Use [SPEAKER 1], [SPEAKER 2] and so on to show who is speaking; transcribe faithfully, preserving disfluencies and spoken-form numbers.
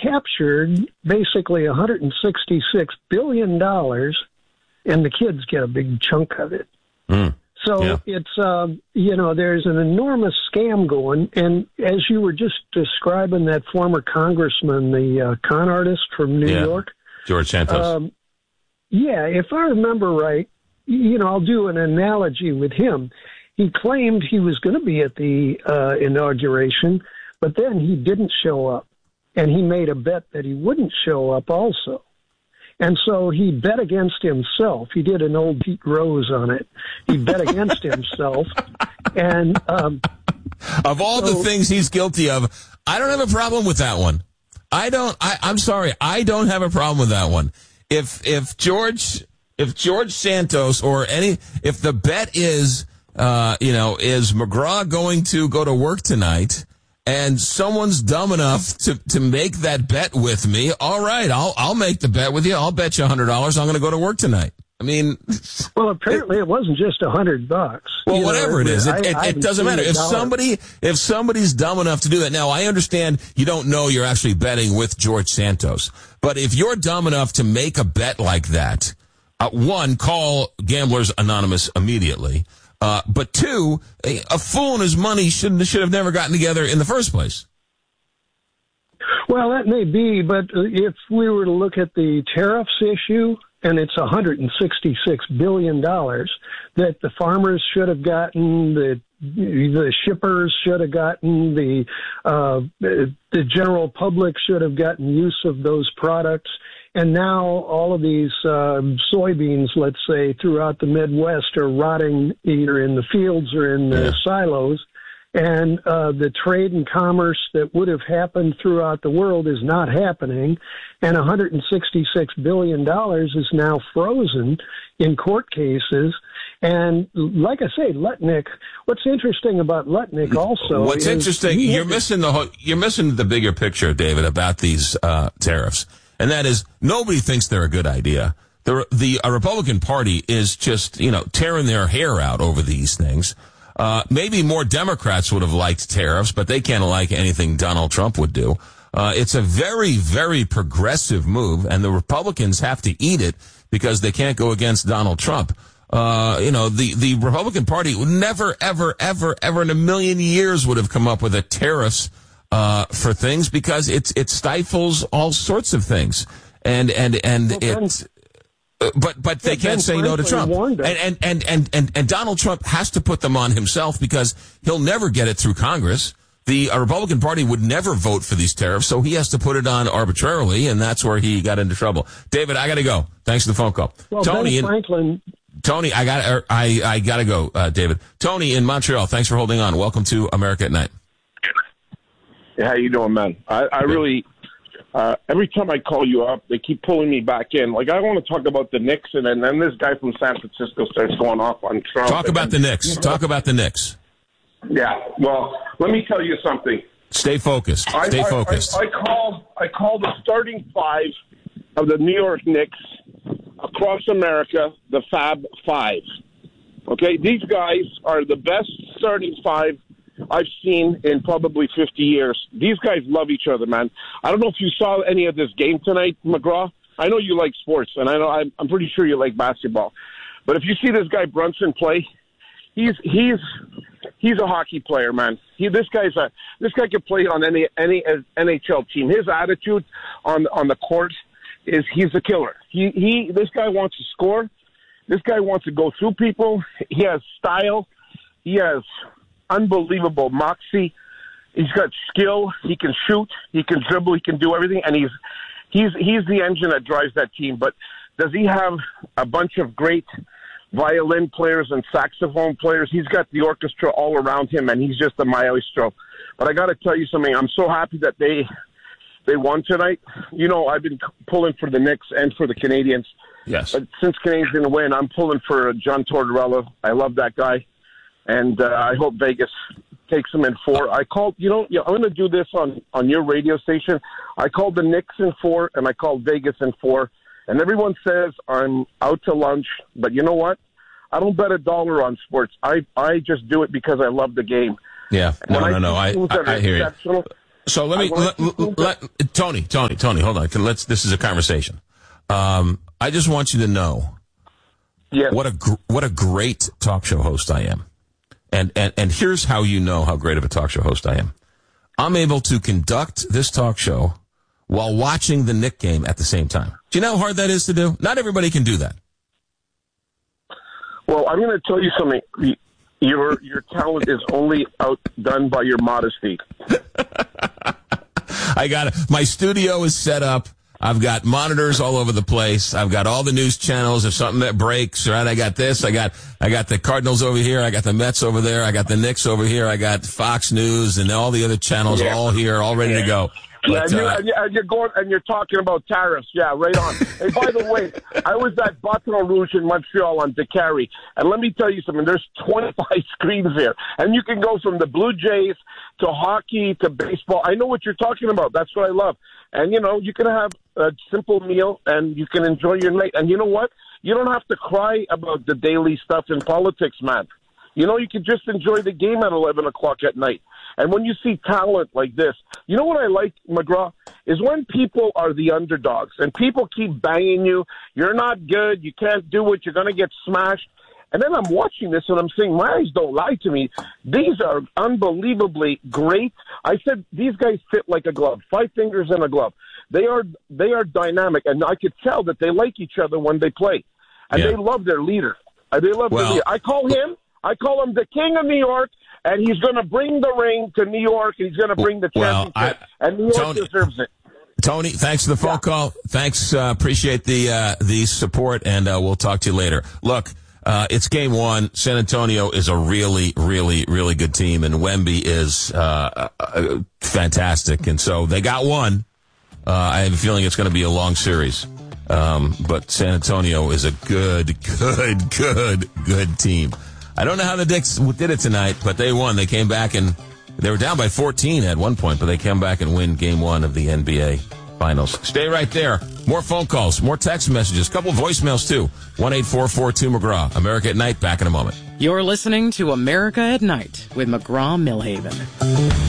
[SPEAKER 1] captured basically one hundred sixty-six billion dollars, and the kids get a big chunk of it.
[SPEAKER 2] Mm.
[SPEAKER 1] So
[SPEAKER 2] yeah.
[SPEAKER 1] it's, uh, you know, there's an enormous scam going. And as you were just describing that former congressman, the uh, con artist from New
[SPEAKER 2] yeah.
[SPEAKER 1] York.
[SPEAKER 2] George Santos.
[SPEAKER 1] Um, yeah, if I remember right, you know, I'll do an analogy with him. He claimed he was going to be at the uh, inauguration, but then he didn't show up. And he made a bet that he wouldn't show up also. And so he bet against himself. He did an old Pete Rose on it. He bet against himself. And um,
[SPEAKER 2] of all so, the things he's guilty of, I don't have a problem with that one. I don't. I, I'm sorry. I don't have a problem with that one. If if George if George Santos or any if the bet is uh, you know is McGraw going to go to work tonight, and someone's dumb enough to, to make that bet with me, all right, I'll I'll make the bet with you. I'll bet you one hundred dollars I'm going to go to work tonight. I mean...
[SPEAKER 1] Well, apparently it, it wasn't just one hundred bucks.
[SPEAKER 2] Well,
[SPEAKER 1] you
[SPEAKER 2] whatever
[SPEAKER 1] know,
[SPEAKER 2] it is, it,
[SPEAKER 1] I,
[SPEAKER 2] it,
[SPEAKER 1] I
[SPEAKER 2] it doesn't matter. If somebody if somebody's dumb enough to do that... Now, I understand you don't know you're actually betting with George Santos. But if you're dumb enough to make a bet like that, uh, one, call Gamblers Anonymous immediately. Uh, but two, a, a fool and his money should should have never gotten together in the first place.
[SPEAKER 1] Well, that may be, but if we were to look at the tariffs issue, and it's one hundred sixty-six billion dollars that the farmers should have gotten, the the shippers should have gotten, the uh, the general public should have gotten use of those products. And now all of these uh, soybeans, let's say, throughout the Midwest are rotting either in the fields or in the
[SPEAKER 2] yeah.
[SPEAKER 1] silos. And uh, the trade and commerce that would have happened throughout the world is not happening. And one hundred sixty-six billion dollars is now frozen in court cases. And like I say, Lutnick, what's interesting about Lutnick also
[SPEAKER 2] What's
[SPEAKER 1] is
[SPEAKER 2] interesting, you're missing the whole, you're missing the bigger picture, David, about these uh, tariffs. And that is, nobody thinks they're a good idea. The, the uh, Republican Party is just, you know, tearing their hair out over these things. Uh, maybe more Democrats would have liked tariffs, but they can't like anything Donald Trump would do. Uh, it's a very, very progressive move, and the Republicans have to eat it because they can't go against Donald Trump. Uh, you know, the, the Republican Party would never, ever, ever, ever in a million years would have come up with a tariffs uh, for things because it's, it stifles all sorts of things. And, and, and well, it's, uh, but, but they can't say no to Trump. And, and, and, and, and, and Donald Trump has to put them on himself because he'll never get it through Congress. The uh, Republican Party would never vote for these tariffs, so he has to put it on arbitrarily, and that's where he got into trouble. David, I got to go. Thanks for the phone call.
[SPEAKER 1] Well,
[SPEAKER 2] Tony,
[SPEAKER 1] Ben Franklin.
[SPEAKER 2] In, Tony, I got er, I I got to go. Uh, David, Tony in Montreal. Thanks for holding on. Welcome to America at Night.
[SPEAKER 3] Hey, how you doing, man? I, I really uh, every time I call you up, they keep pulling me back in. Like I want to talk about the Knicks, and then, then this guy from San Francisco starts going off on Trump.
[SPEAKER 2] Talk about
[SPEAKER 3] then,
[SPEAKER 2] the Knicks. Talk about the Knicks.
[SPEAKER 3] Yeah. Well, let me tell you something.
[SPEAKER 2] Stay focused. Stay
[SPEAKER 3] I,
[SPEAKER 2] focused.
[SPEAKER 3] I, I, I call I call the starting five of the New York Knicks across America the Fab Five. Okay, these guys are the best starting five I've seen in probably fifty years. These guys love each other, man. I don't know if you saw any of this game tonight, McGraw. I know you like sports, and I know I'm, I'm pretty sure you like basketball. But if you see this guy Brunson play, he's he's he's a hockey player, man. He this guy's a this guy can play on any any N H L team. His attitude on on the court is he's a killer. He he this guy wants to score. This guy wants to go through people. He has style. He has unbelievable moxie. He's got skill. He can shoot. He can dribble. He can do everything. And he's he's he's the engine that drives that team. But does he have a bunch of great violin players and saxophone players? He's got the orchestra all around him, and he's just a maestro. But I got to tell you something. I'm so happy that they they won tonight. You know, I've been pulling for the Knicks and for the Canadians.
[SPEAKER 2] Yes.
[SPEAKER 3] But since Canadians didn't win, I'm pulling for John Tortorella. I love that guy. And uh, I hope Vegas takes him in four. I called, you know, I'm going to do this on, on your radio station. I called the Knicks in four, and I called Vegas in four. And everyone says I'm out to lunch. But you know what? I don't bet a dollar on sports. I, I just do it because I love the game.
[SPEAKER 2] Yeah. No, no, no. I, I, I hear you. So let me, let, let, let, Tony, Tony, Tony, hold on. Let's, this is a conversation. Um, I just want you to know
[SPEAKER 3] yes.
[SPEAKER 2] what a, gr- what a great talk show host I am. And, and, and here's how you know how great of a talk show host I am. I'm able to conduct this talk show while watching the Knick game at the same time. Do you know how hard that is to do? Not everybody can do that.
[SPEAKER 3] Well, I'm going to tell you something. Your your talent is only outdone by your modesty.
[SPEAKER 2] I got it. My studio is set up. I've got monitors all over the place. I've got all the news channels. If something that breaks, right? I got this. I got I got the Cardinals over here. I got the Mets over there. I got the Knicks over here. I got Fox News and all the other channels
[SPEAKER 3] yeah.
[SPEAKER 2] all here, all ready
[SPEAKER 3] yeah.
[SPEAKER 2] to go.
[SPEAKER 3] Yeah,
[SPEAKER 2] But,
[SPEAKER 3] and, you,
[SPEAKER 2] uh,
[SPEAKER 3] and, you, and you're going and you're talking about tariffs. Yeah, right on. Hey, by the way, I was at Baton Rouge in Montreal on Décarie, and let me tell you something. There's twenty-five screens there, and you can go from the Blue Jays to hockey to baseball. I know what you're talking about. That's what I love. And you know, you can have a simple meal, and you can enjoy your night. And you know what? You don't have to cry about the daily stuff in politics, man. You know, you can just enjoy the game at eleven o'clock at night. And when you see talent like this, you know what I like, McGraw, is when people are the underdogs and people keep banging you. You're not good. You can't do it. You're going to get smashed. And then I'm watching this and I'm saying, my eyes don't lie to me. These are unbelievably great. I said, these guys fit like a glove, five fingers in a glove. They are, they are dynamic. And I could tell that they like each other when they play. And
[SPEAKER 2] Yeah.
[SPEAKER 3] they love their leader. And they love
[SPEAKER 2] Well,
[SPEAKER 3] their leader. I call him, I call him the king of New York. And he's going to bring the ring to New York, and he's going to bring the championship,
[SPEAKER 2] well, I,
[SPEAKER 3] and New York
[SPEAKER 2] Tony,
[SPEAKER 3] deserves it.
[SPEAKER 2] Tony, thanks for the phone
[SPEAKER 3] Yeah.
[SPEAKER 2] call. Thanks, uh, appreciate the uh, the support, and uh, we'll talk to you later. Look, uh, it's game one. San Antonio is a really, really, really good team, and Wemby is uh, uh, fantastic, and so they got one. Uh, I have a feeling it's going to be a long series, um, but San Antonio is a good, good, good, good team. I don't know how the Knicks did it tonight, but they won. They came back and they were down by fourteen at one point, but they came back and win game one of the N B A Finals. Stay right there. More phone calls, more text messages, a couple voicemails too. one eight four four two McGraw. America at Night, back in a moment.
[SPEAKER 4] You're listening to America at Night with McGraw Millhaven.